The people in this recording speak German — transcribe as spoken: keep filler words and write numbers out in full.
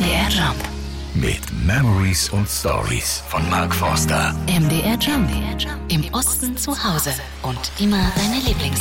D R Jump. Mit Memories und Stories von Mark Forster. M D R Jump. Im Osten zu Hause und immer deine Lieblings